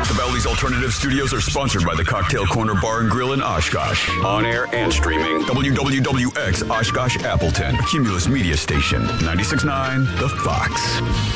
The Bally's Alternative Studios are sponsored by the Cocktail Corner Bar and Grill in Oshkosh. On air and streaming. WWWX Oshkosh Appleton. A Cumulus media station. 96.9 The Fox.